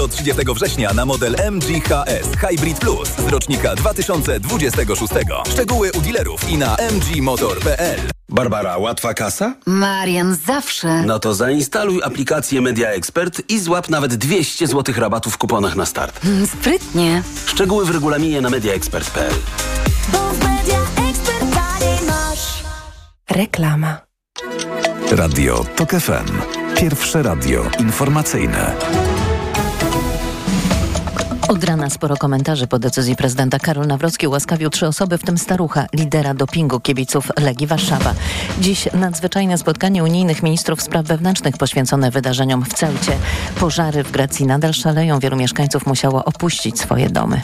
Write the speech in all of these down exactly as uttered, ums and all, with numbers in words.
Do trzydziestego września na model M G H S Hybrid Plus z rocznika dwa tysiące dwudziestego szóstego. Szczegóły u dealerów i na m g motor kropka p l. Barbara, łatwa kasa? Marian, zawsze. No to zainstaluj aplikację Media Expert i złap nawet dwieście złotych rabatu w kuponach na start. Mm, sprytnie. Szczegóły w regulaminie na media expert kropka p l. Bo w Media Expert taniej masz. Reklama. Radio Tok F M. Pierwsze radio informacyjne. Od rana sporo komentarzy po decyzji prezydenta. Karol Nawrocki ułaskawił trzy osoby, w tym starucha, lidera dopingu kibiców Legii Warszawa. Dziś nadzwyczajne spotkanie unijnych ministrów spraw wewnętrznych poświęcone wydarzeniom w Ceucie. Pożary w Grecji nadal szaleją. Wielu mieszkańców musiało opuścić swoje domy.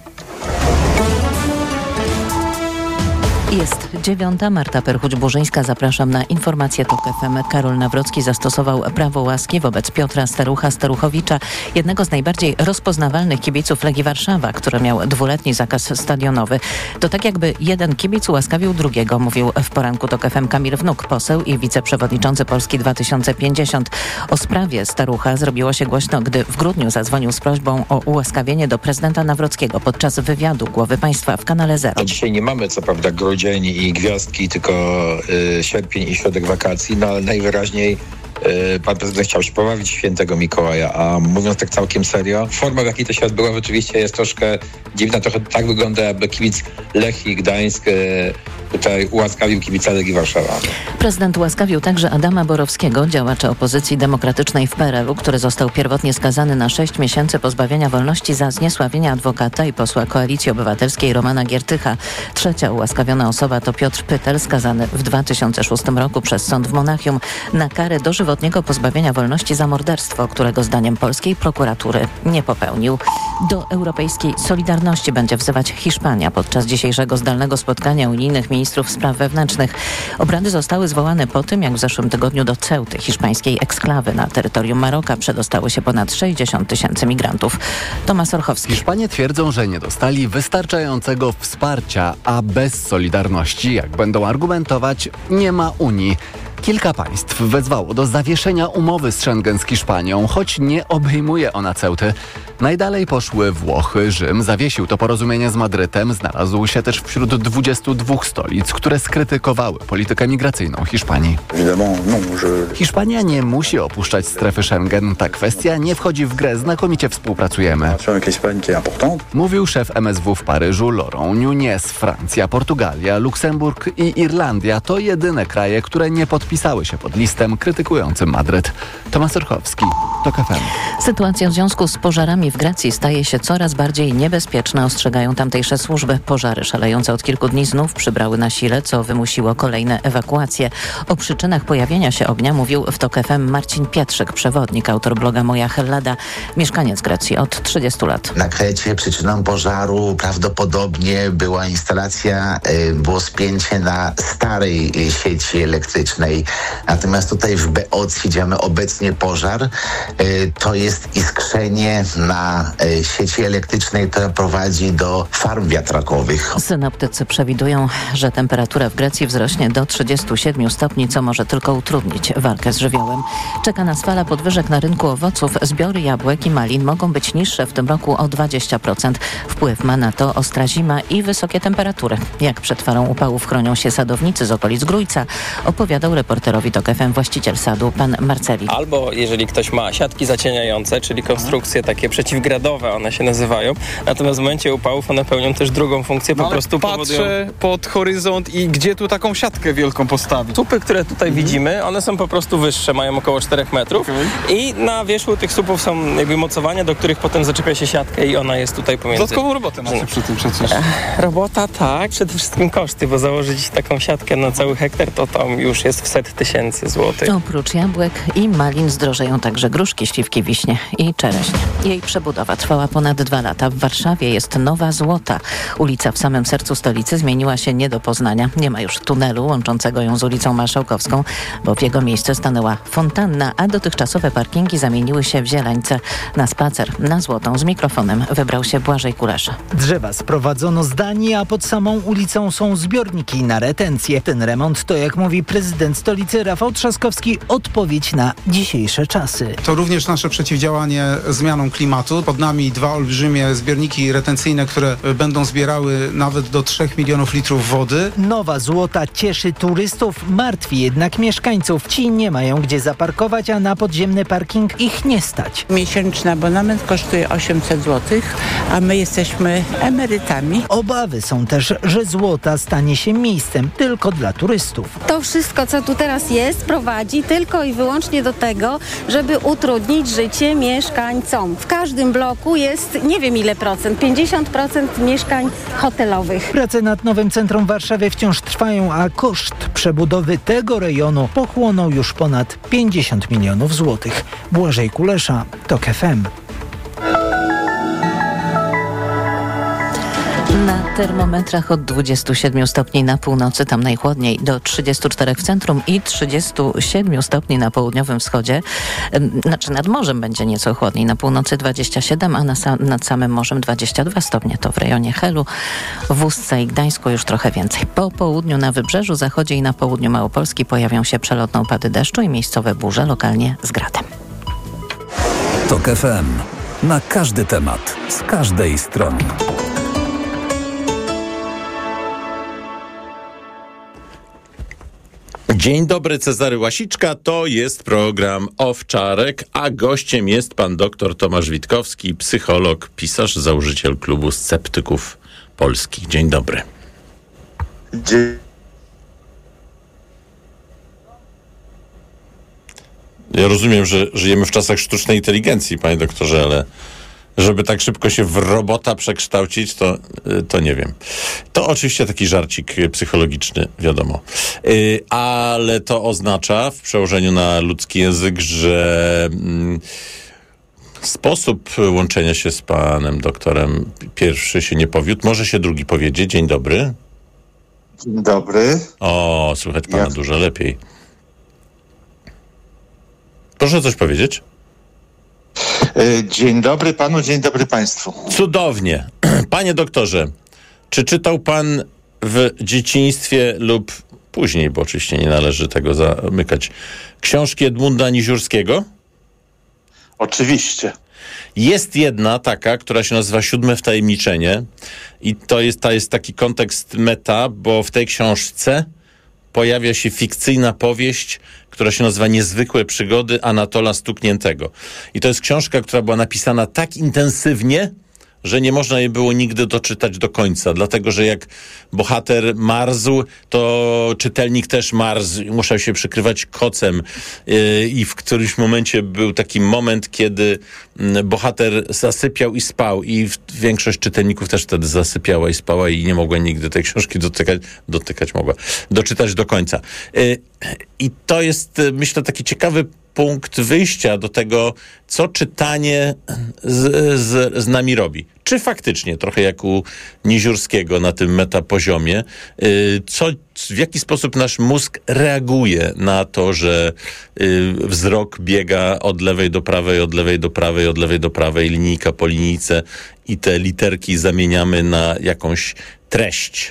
Jest dziewiąta. Marta Perchuć-Burzyńska. Zapraszam na informacje Tok F M. Karol Nawrocki zastosował prawo łaski wobec Piotra Starucha Staruchowicza, jednego z najbardziej rozpoznawalnych kibiców Legii Warszawa, który miał dwuletni zakaz stadionowy. To tak jakby jeden kibic ułaskawił drugiego, mówił w poranku Tok F M Kamil Wnuk, poseł i wiceprzewodniczący Polski dwa tysiące pięćdziesiąt. O sprawie Starucha zrobiło się głośno, gdy w grudniu zadzwonił z prośbą o ułaskawienie do prezydenta Nawrockiego podczas wywiadu głowy państwa w kanale Zero. A dzisiaj nie mamy co prawda grudzień i gwiazdki, tylko y, sierpień i środek wakacji, no ale najwyraźniej y, pan prezydent chciał się pobawić świętego Mikołaja, a mówiąc tak całkiem serio, forma, w jakiej to się odbyło, rzeczywiście jest troszkę dziwna, trochę tak wygląda, jakby kibic Lechii Gdańsk y, tutaj ułaskawił kibica Legii Warszawa. Prezydent ułaskawił także Adama Borowskiego, działacza opozycji demokratycznej w P R L u, który został pierwotnie skazany na sześć miesięcy pozbawienia wolności za zniesławienie adwokata i posła Koalicji Obywatelskiej Romana Giertycha. Trzecia ułaskawiona osoba to Piotr Pytel, skazany w dwa tysiące szóstym roku przez sąd w Monachium na karę dożywotniego pozbawienia wolności za morderstwo, którego zdaniem polskiej prokuratury nie popełnił. Do europejskiej solidarności będzie wzywać Hiszpania podczas dzisiejszego zdalnego spotkania unijnych ministrów spraw wewnętrznych. Obrady zostały zwołane po tym, jak w zeszłym tygodniu do Ceuty, hiszpańskiej eksklawy na terytorium Maroka, przedostało się ponad sześćdziesiąt tysięcy migrantów. Tomasz Orchowski. Hiszpanie twierdzą, że nie dostali wystarczającego wsparcia, a bez solidarności, jak będą argumentować, nie ma Unii. Kilka państw wezwało do zawieszenia umowy z Schengen z Hiszpanią, choć nie obejmuje ona Ceuty. Najdalej poszły Włochy. Rzym zawiesił to porozumienie z Madrytem. Znalazł się też wśród dwudziestu dwóch stolic, które skrytykowały politykę migracyjną Hiszpanii. Hiszpania nie musi opuszczać strefy Schengen. Ta kwestia nie wchodzi w grę. Znakomicie współpracujemy. Mówił szef M S W w Paryżu Laurent Nunez. Francja, Portugalia, Luksemburg i Irlandia to jedyne kraje, które nie podpisały się pod listem krytykującym Madryt. Tomasz Orchowski, Tok F M. Sytuacja w związku z pożarami w Grecji staje się coraz bardziej niebezpieczna, ostrzegają tamtejsze służby. Pożary szalejące od kilku dni znów przybrały na sile, co wymusiło kolejne ewakuacje. O przyczynach pojawienia się ognia mówił w Tok F M Marcin Pietrzyk, przewodnik, autor bloga Moja Hellada, mieszkaniec Grecji od trzydziestu lat. Na Krecie przyczyną pożaru prawdopodobnie była instalacja, było spięcie na starej sieci elektrycznej. Natomiast tutaj w Beocji, gdzie mamy obecnie pożar, to jest iskrzenie na sieci elektrycznej, która prowadzi do farm wiatrakowych. Synoptycy przewidują, że temperatura w Grecji wzrośnie do trzydziestu siedmiu stopni, co może tylko utrudnić walkę z żywiołem. Czeka nas fala podwyżek na rynku owoców. Zbiory jabłek i malin mogą być niższe w tym roku o dwadzieścia procent. Wpływ ma na to ostra zima i wysokie temperatury. Jak przed falą upałów chronią się sadownicy z okolic Grójca, opowiadał reporterowi Tok F M właściciel sadu, pan Marceli. Albo jeżeli ktoś ma siatki zacieniające, czyli konstrukcje takie przeciwgradowe, one się nazywają, natomiast w momencie upałów one pełnią też drugą funkcję, no po prostu patrzę powodują... pod horyzont i gdzie tu taką siatkę wielką postawić? Słupy, które tutaj mhm. widzimy, one są po prostu wyższe, mają około czterech metrów okay. i na wierzchu tych słupów są jakby mocowania, do których potem zaczepia się siatkę i ona jest tutaj pomiędzy. Dodatkową robotę macie przy tym przecież. Robota tak, przede wszystkim koszty, bo założyć taką siatkę na cały hektar to tam już jest w set tysięcy złotych. Oprócz jabłek i malin zdrożeją także gruszki, śliwki, wiśnie i czereśnie. Jej przebudowa trwała ponad dwa lata. W Warszawie jest Nowa Złota. Ulica w samym sercu stolicy zmieniła się nie do poznania. Nie ma już tunelu łączącego ją z ulicą Marszałkowską, bo w jego miejsce stanęła fontanna, a dotychczasowe parkingi zamieniły się w zielańce. Na spacer na Złotą z mikrofonem wybrał się Błażej Kulesza. Drzewa sprowadzono z Danii, a pod samą ulicą są zbiorniki na retencję. Ten remont to, jak mówi prezydent stolicy Rafał Trzaskowski, odpowiedź na dzisiejsze czasy. To również nasze przeciwdziałanie zmianom klimatu. Pod nami dwa olbrzymie zbiorniki retencyjne, które będą zbierały nawet do trzech milionów litrów wody. Nowa złota cieszy turystów, martwi jednak mieszkańców. Ci nie mają gdzie zaparkować, a na podziemny parking ich nie stać. Miesięczny abonament kosztuje osiemset złotych, a my jesteśmy emerytami. Obawy są też, że złota stanie się miejscem tylko dla turystów. To wszystko, co tu teraz jest, prowadzi tylko i wyłącznie do tego, żeby utrudnić życie mieszkańcom. W każdym bloku jest nie wiem ile procent, pięćdziesiąt procent mieszkań hotelowych. Prace nad nowym centrum w Warszawie wciąż trwają, a koszt przebudowy tego rejonu pochłonął już ponad pięćdziesiąt milionów złotych. Błażej Kulesza, TOK F M. Na termometrach od dwudziestu siedmiu stopni na północy, tam najchłodniej, do trzydziestu czterech w centrum i trzydziestu siedmiu stopni na południowym wschodzie. Znaczy nad morzem będzie nieco chłodniej, na północy dwadzieścia siedem, a na sam, nad samym morzem dwadzieścia dwa stopnie. To w rejonie Helu, w Ustce i Gdańsku już trochę więcej. Po południu na wybrzeżu, zachodzie i na południu Małopolski pojawią się przelotne opady deszczu i miejscowe burze, lokalnie z gradem. TOK F M. Na każdy temat, z każdej strony. Dzień dobry, Cezary Łasiczka, to jest program Owczarek, a gościem jest pan dr Tomasz Witkowski, psycholog, pisarz, założyciel klubu Sceptyków Polskich. Dzień dobry. Dzień. Ja rozumiem, że żyjemy w czasach sztucznej inteligencji, panie doktorze, ale żeby tak szybko się w robota przekształcić, to, to nie wiem. To oczywiście taki żarcik psychologiczny, wiadomo. Yy, ale to oznacza w przełożeniu na ludzki język, że mm, sposób łączenia się z panem doktorem pierwszy się nie powiódł. Może się drugi powiedzieć. Dzień dobry. Dzień dobry. O, słychać pana ja... dużo lepiej. Proszę coś powiedzieć. Dzień dobry panu, dzień dobry państwu. Cudownie. Panie doktorze, czy czytał pan w dzieciństwie lub później, bo oczywiście nie należy tego zamykać, książki Edmunda Niziurskiego? Oczywiście. Jest jedna taka, która się nazywa Siódme wtajemniczenie i to jest, to jest taki kontekst meta, bo w tej książce pojawia się fikcyjna powieść, która się nazywa Niezwykłe przygody Anatola Stukniętego. I to jest książka, która była napisana tak intensywnie, że nie można jej było nigdy doczytać do końca, dlatego że jak bohater marzł, to czytelnik też marzł, musiał się przykrywać kocem yy, i w którymś momencie był taki moment, kiedy yy, bohater zasypiał i spał i w, większość czytelników też wtedy zasypiała i spała i nie mogła nigdy tej książki dotykać, dotykać mogła, doczytać do końca. Yy, I to jest, myślę, taki ciekawy punkt wyjścia do tego, co czytanie z, z, z nami robi. Czy faktycznie, trochę jak u Niziurskiego na tym metapoziomie, yy, co, w jaki sposób nasz mózg reaguje na to, że yy, wzrok biega od lewej do prawej, od lewej do prawej, od lewej do prawej, linijka po linijce i te literki zamieniamy na jakąś treść.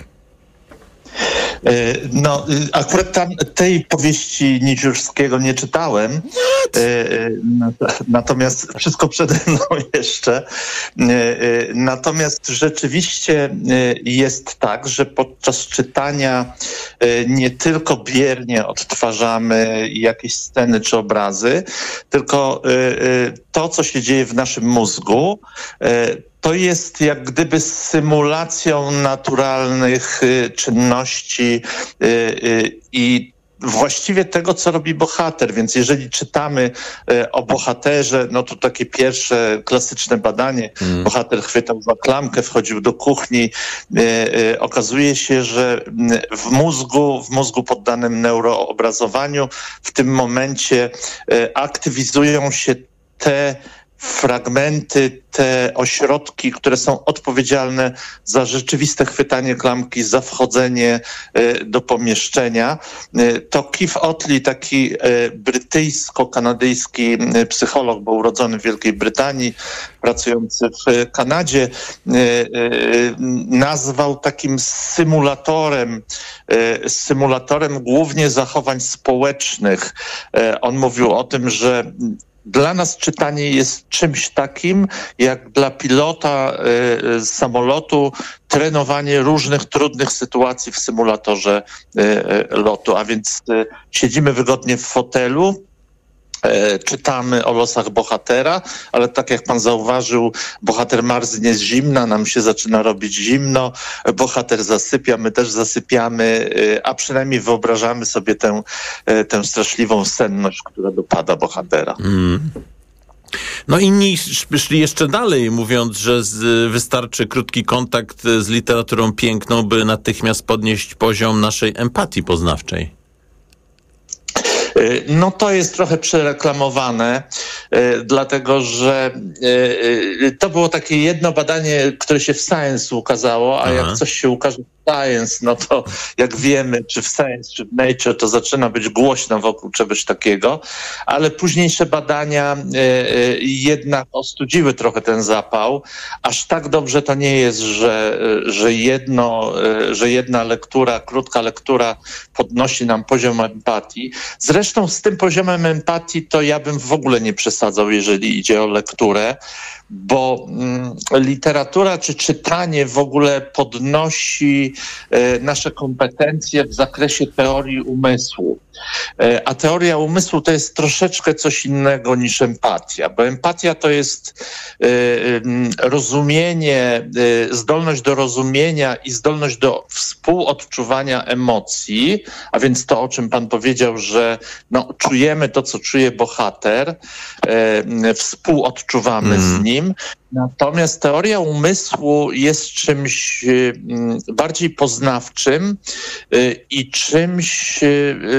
No, akurat tam tej powieści Niziurskiego nie czytałem, natomiast wszystko przede mną jeszcze. Natomiast rzeczywiście jest tak, że podczas czytania nie tylko biernie odtwarzamy jakieś sceny czy obrazy, tylko to, co się dzieje w naszym mózgu, to jest jak gdyby symulacją naturalnych y, czynności y, y, i właściwie tego, co robi bohater. Więc jeżeli czytamy y, o bohaterze, no to takie pierwsze klasyczne badanie. Mm. Bohater chwytał za klamkę, wchodził do kuchni. Y, y, okazuje się, że w mózgu, w mózgu poddanym neuroobrazowaniu w tym momencie y, aktywizują się te fragmenty, te ośrodki, które są odpowiedzialne za rzeczywiste chwytanie klamki, za wchodzenie y, do pomieszczenia. Y, to Keith Otley, taki y, brytyjsko-kanadyjski y, psycholog, bo urodzony w Wielkiej Brytanii, pracujący w Kanadzie, y, y, nazwał takim symulatorem, y, symulatorem głównie zachowań społecznych. Y, on mówił o tym, że Dla nas czytanie jest czymś takim, jak dla pilota y, z samolotu trenowanie różnych trudnych sytuacji w symulatorze y, y, lotu. A więc y, siedzimy wygodnie w fotelu, y, czytamy o losach bohatera, ale tak jak pan zauważył, bohater marznie z zimna, nam się zaczyna robić zimno, bohater zasypia, my też zasypiamy, y, a przynajmniej wyobrażamy sobie tę, y, tę straszliwą senność, która dopada bohatera. Mm. No inni szli jeszcze dalej, mówiąc, że z, wystarczy krótki kontakt z literaturą piękną, by natychmiast podnieść poziom naszej empatii poznawczej. No to jest trochę przereklamowane, dlatego że to było takie jedno badanie, które się w Science ukazało, a Aha. jak coś się ukaże w Science, no to jak wiemy, czy w Science, czy w Nature, to zaczyna być głośno wokół czegoś takiego, ale późniejsze badania jednak ostudziły trochę ten zapał. Aż tak dobrze to nie jest, że, że, jedno, że jedna lektura, krótka lektura podnosi nam poziom empatii. Zresztą z tym poziomem empatii to ja bym w ogóle nie przesadzał, jeżeli idzie o lekturę, bo mm, literatura czy czytanie w ogóle podnosi e, nasze kompetencje w zakresie teorii umysłu. E, a teoria umysłu to jest troszeczkę coś innego niż empatia, bo empatia to jest e, e, rozumienie, e, zdolność do rozumienia i zdolność do współodczuwania emocji, a więc to, o czym pan powiedział, że no, czujemy to, co czuje bohater, e, współodczuwamy mm. z nim. Natomiast teoria umysłu jest czymś y, bardziej poznawczym y, i czymś y,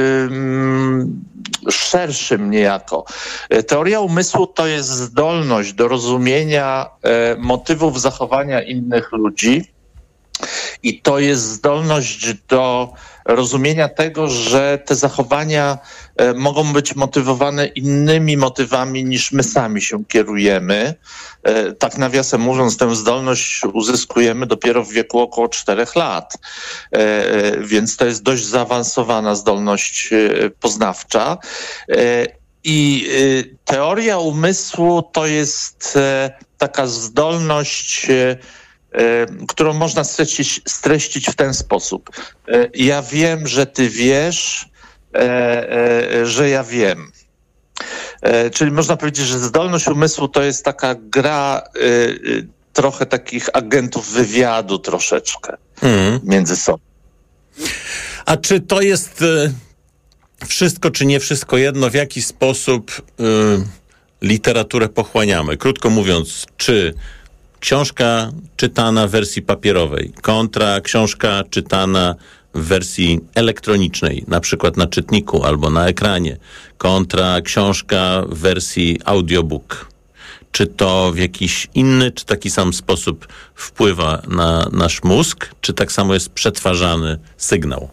y, szerszym niejako. Teoria umysłu to jest zdolność do rozumienia y, motywów zachowania innych ludzi i to jest zdolność do rozumienia tego, że te zachowania e, mogą być motywowane innymi motywami niż my sami się kierujemy. E, tak nawiasem mówiąc, tę zdolność uzyskujemy dopiero w wieku około czterech lat. E, e, więc to jest dość zaawansowana zdolność e, poznawcza. E, I e, teoria umysłu to jest e, taka zdolność e, którą można streścić, streścić w ten sposób. Ja wiem, że ty wiesz, że ja wiem. Czyli można powiedzieć, że zdolność umysłu to jest taka gra trochę takich agentów wywiadu troszeczkę mm. między sobą. A czy to jest wszystko, czy nie wszystko jedno, w jaki sposób y, literaturę pochłaniamy? Krótko mówiąc, czy książka czytana w wersji papierowej kontra książka czytana w wersji elektronicznej, na przykład na czytniku albo na ekranie, kontra książka w wersji audiobook. Czy to w jakiś inny, czy taki sam sposób wpływa na nasz mózg, czy tak samo jest przetwarzany sygnał?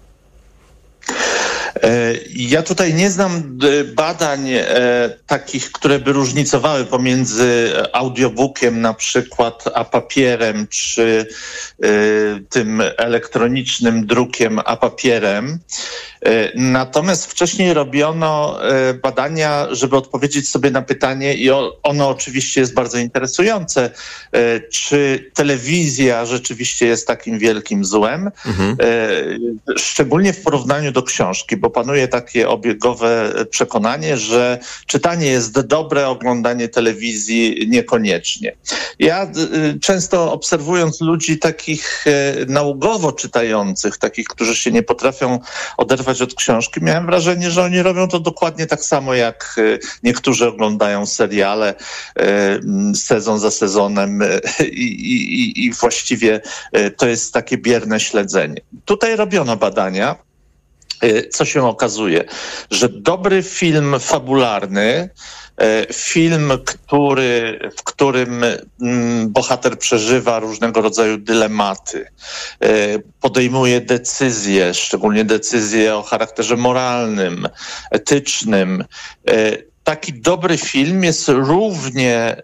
Ja tutaj nie znam badań e, takich, które by różnicowały pomiędzy audiobookiem na przykład, a papierem, czy e, tym elektronicznym drukiem, a papierem. E, natomiast wcześniej robiono e, badania, żeby odpowiedzieć sobie na pytanie, i o, ono oczywiście jest bardzo interesujące, e, czy telewizja rzeczywiście jest takim wielkim złem, mhm. e, szczególnie w porównaniu do książki, bo panuje takie obiegowe przekonanie, że czytanie jest dobre, oglądanie telewizji niekoniecznie. Ja y, często obserwując ludzi takich y, naukowo czytających, takich, którzy się nie potrafią oderwać od książki, miałem wrażenie, że oni robią to dokładnie tak samo, jak y, niektórzy oglądają seriale y, sezon za sezonem y, i, i właściwie y, to jest takie bierne śledzenie. Tutaj robiono badania. Co się okazuje? Że dobry film fabularny, film, który, w którym bohater przeżywa różnego rodzaju dylematy, podejmuje decyzje, szczególnie decyzje o charakterze moralnym, etycznym. Taki dobry film jest równie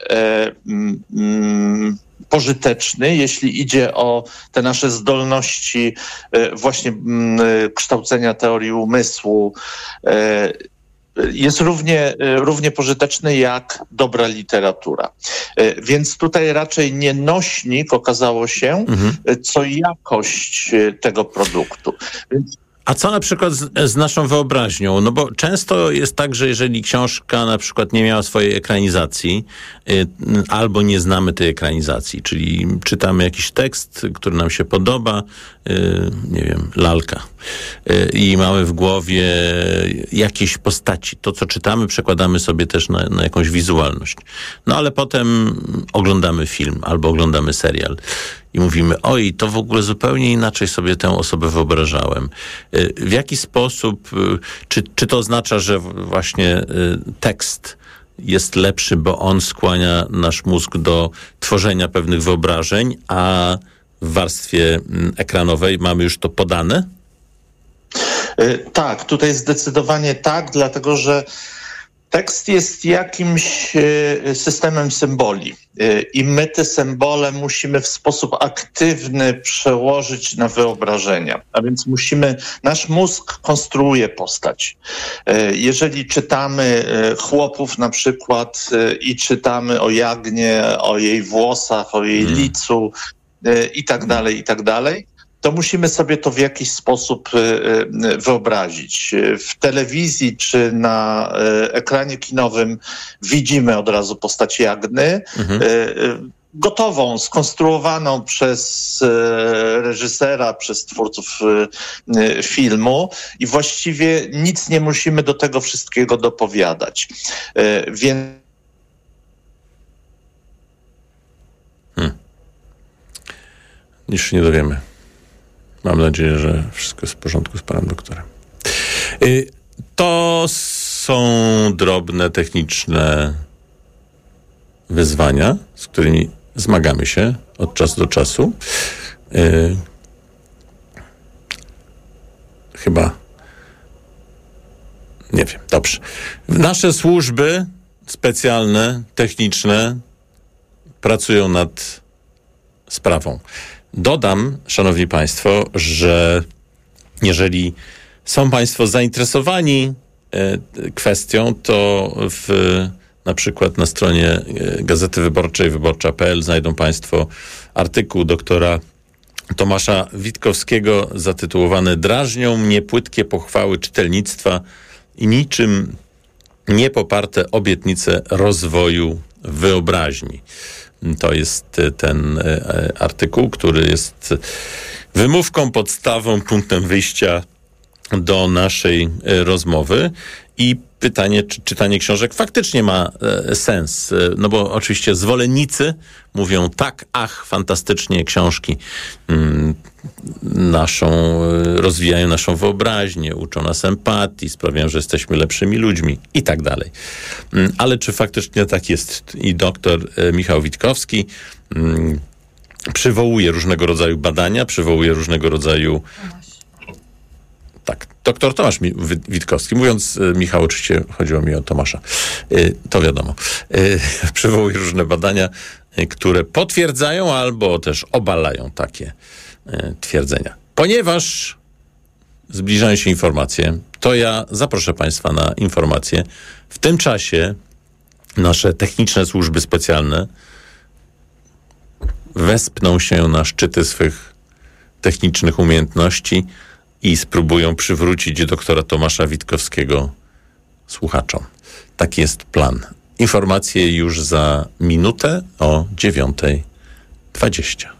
pożyteczny, jeśli idzie o te nasze zdolności właśnie kształcenia teorii umysłu, jest równie, równie pożyteczny jak dobra literatura. Więc tutaj raczej nie nośnik okazało się, mhm. co jakość tego produktu. Więc A co na przykład z, z naszą wyobraźnią? No bo często jest tak, że jeżeli książka na przykład nie miała swojej ekranizacji, y, albo nie znamy tej ekranizacji, czyli czytamy jakiś tekst, który nam się podoba, y, nie wiem, lalka, y, i mamy w głowie jakieś postaci. To, co czytamy, przekładamy sobie też na, na jakąś wizualność. No ale potem oglądamy film albo oglądamy serial. I mówimy, oj, to w ogóle zupełnie inaczej sobie tę osobę wyobrażałem. W jaki sposób, czy, czy to oznacza, że właśnie tekst jest lepszy, bo on skłania nasz mózg do tworzenia pewnych wyobrażeń, a w warstwie ekranowej mamy już to podane? Tak, tutaj zdecydowanie tak, dlatego że tekst jest jakimś systemem symboli i my te symbole musimy w sposób aktywny przełożyć na wyobrażenia. A więc musimy, nasz mózg konstruuje postać. Jeżeli czytamy chłopów na przykład i czytamy o jagnie, o jej włosach, o jej hmm. licu i tak dalej, i tak dalej, to musimy sobie to w jakiś sposób wyobrazić. W telewizji czy na ekranie kinowym widzimy od razu postać Jagny, mhm. gotową, skonstruowaną przez reżysera, przez twórców filmu i właściwie nic nie musimy do tego wszystkiego dopowiadać. Więc hmm. Niż się nie dowiemy. Mam nadzieję, że wszystko jest w porządku z panem doktorem. To są drobne, techniczne wyzwania, z którymi zmagamy się od czasu do czasu. Chyba nie wiem, dobrze. Nasze służby specjalne, techniczne pracują nad sprawą. Dodam, szanowni państwo, że jeżeli są państwo zainteresowani e, kwestią, to w, na przykład na stronie Gazety Wyborczej wyborcza kropka p l znajdą państwo artykuł doktora Tomasza Witkowskiego zatytułowany „Drażnią mnie płytkie pochwały czytelnictwa i niczym niepoparte obietnice rozwoju wyobraźni”. To jest ten artykuł, który jest wymówką, podstawą, punktem wyjścia do naszej rozmowy. I pytanie, czy czytanie książek faktycznie ma e, sens. No bo oczywiście zwolennicy mówią tak, ach, fantastycznie książki mm, naszą, rozwijają naszą wyobraźnię, uczą nas empatii, sprawiają, że jesteśmy lepszymi ludźmi i tak dalej. Mm, ale czy faktycznie tak jest? I doktor e, Michał Witkowski mm, przywołuje różnego rodzaju badania, przywołuje różnego rodzaju... Tak, doktor Tomasz Witkowski. Mówiąc Michał, oczywiście chodziło mi o Tomasza. To wiadomo. Przywołuje różne badania, które potwierdzają albo też obalają takie twierdzenia. Ponieważ zbliżają się informacje, to ja zaproszę państwa na informacje. W tym czasie nasze techniczne służby specjalne wespną się na szczyty swych technicznych umiejętności i spróbują przywrócić doktora Tomasza Witkowskiego słuchaczom. Taki jest plan. Informacje już za minutę o dziewiąta dwadzieścia.